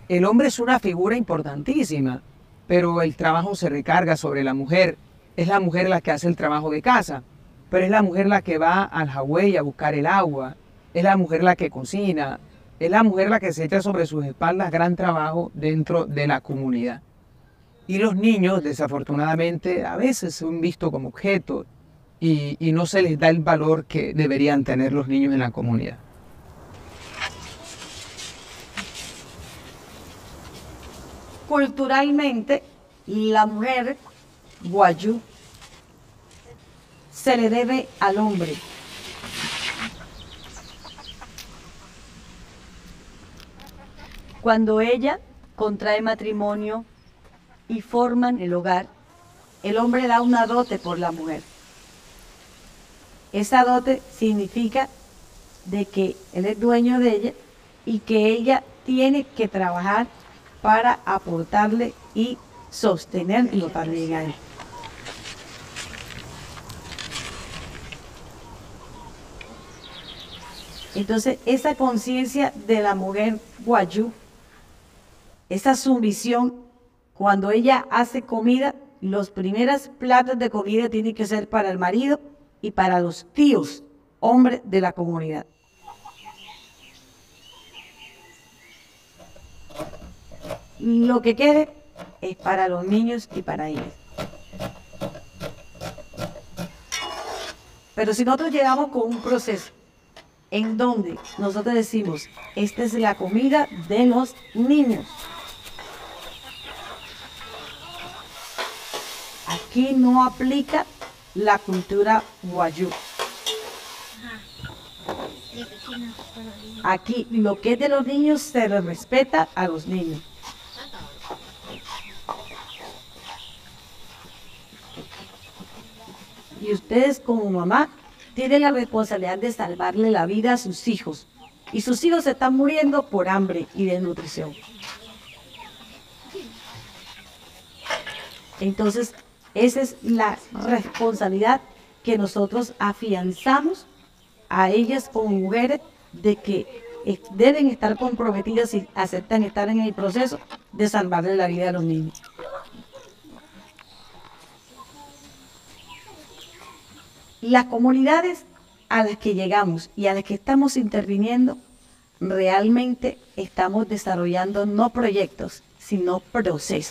el hombre es una figura importantísima, pero el trabajo se recarga sobre la mujer. Es la mujer la que hace el trabajo de casa, pero es la mujer la que va al jagüey a buscar el agua, es la mujer la que cocina, es la mujer la que se echa sobre sus espaldas gran trabajo dentro de la comunidad. Y los niños, desafortunadamente, a veces son vistos como objetos y no se les da el valor que deberían tener los niños en la comunidad. Culturalmente, la mujer guayú se le debe al hombre. Cuando ella contrae matrimonio y forman el hogar, el hombre da una dote por la mujer. Esa dote significa de que él es dueño de ella y que ella tiene que trabajar para aportarle y sostenerlo también a él. Entonces, esa conciencia de la mujer guayú, esa sumisión, cuando ella hace comida, los primeros platos de comida tienen que ser para el marido y para los tíos, hombres de la comunidad. Lo que quede es para los niños y para ellos. Pero si nosotros llegamos con un proceso en donde nosotros decimos, esta es la comida de los niños, aquí no aplica la cultura guayú. Aquí lo que es de los niños se le respeta a los niños. Y ustedes como mamá tienen la responsabilidad de salvarle la vida a sus hijos. Y sus hijos se están muriendo por hambre y desnutrición. Entonces, esa es la responsabilidad que nosotros afianzamos a ellas como mujeres de que deben estar comprometidas y aceptan estar en el proceso de salvarle la vida a los niños. Las comunidades a las que llegamos y a las que estamos interviniendo, realmente estamos desarrollando no proyectos, sino procesos.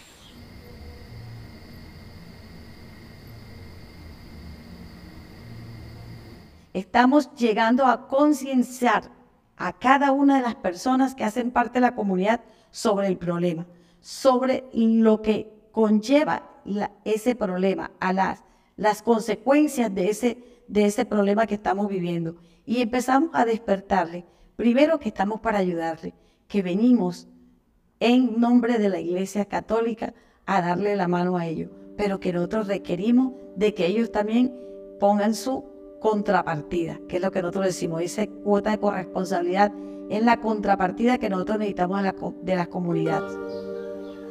Estamos llegando a concienciar a cada una de las personas que hacen parte de la comunidad sobre el problema, sobre lo que conlleva ese problema, a las consecuencias de ese problema que estamos viviendo. Y empezamos a despertarle, primero que estamos para ayudarle, que venimos en nombre de la Iglesia Católica a darle la mano a ellos, pero que nosotros requerimos de que ellos también pongan su contrapartida, que es lo que nosotros decimos, esa cuota de corresponsabilidad es la contrapartida que nosotros necesitamos de las comunidades.